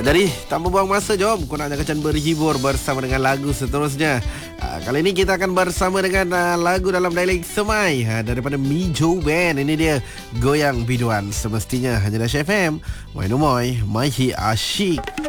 Jadi tanpa buang masa, jom Kau nak jangan berhibur bersama dengan lagu seterusnya. Kali ini kita akan bersama dengan lagu dalam dialek Semai daripada Mijo Band. Ini dia Goyang Biduan. Semestinya hanya Dash FM. Moi Nomoi Maihi Asyik.